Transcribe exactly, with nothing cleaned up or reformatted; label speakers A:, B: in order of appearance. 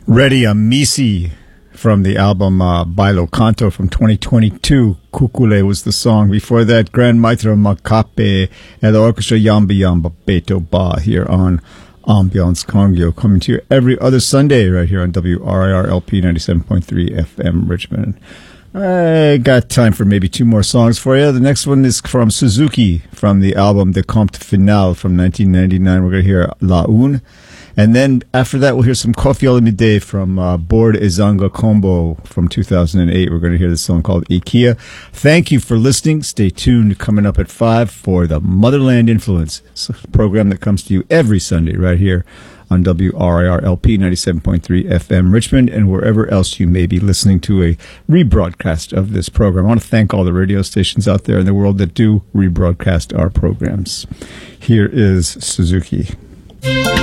A: Ready Amisi from the album uh, Bailo Canto from twenty twenty-two. Kukule was the song. Before that, Grand Maestro Makape and the orchestra Yamba Yamba Beto Ba here on Ambiance Kongyo, coming to you every other Sunday right here on W R I R L P ninety-seven point three F M Richmond. I got time for maybe two more songs for you. The next one is from Suzuki from the album De Compte Final from nineteen ninety-nine. We're going to hear La Une. And then after that, we'll hear some Kofi Olomide from uh, Board Ezanga Combo from two thousand eight. We're going to hear this song called Ikea. Thank you for listening. Stay tuned. Coming up at five for the Motherland Influence. It's a program that comes to you every Sunday right here on W R I R L P ninety-seven point three F M Richmond and wherever else you may be listening to a rebroadcast of this program. I want to thank all the radio stations out there in the world that do rebroadcast our programs. Here is Suzuki.